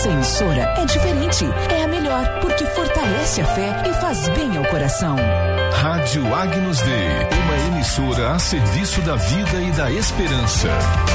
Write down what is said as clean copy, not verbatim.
nossa emissora é diferente. É a melhor, porque fortalece a fé e faz bem ao coração. Rádio Agnus Dei, uma emissora a serviço da vida e da esperança.